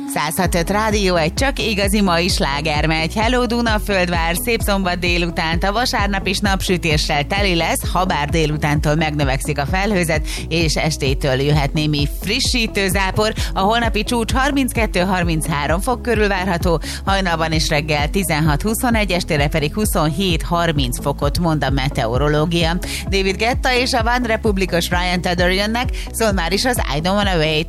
106.5 Rádió, egy csak igazi mai sláger megy. Hello Dunaföldvár, szép szombat délután, a vasárnap is napsütéssel teli lesz, habár délutántól megnövekszik a felhőzet, és estétől jöhet némi frissítő zápor. A holnapi csúcs 32-33 fok körül várható, hajnalban és reggel 16-21, estére pedig 27-30 fokot mond a meteorológia. David Guetta és a One Republicos Ryan Tedder jönnek, szól már is az I Don't Wanna Wait.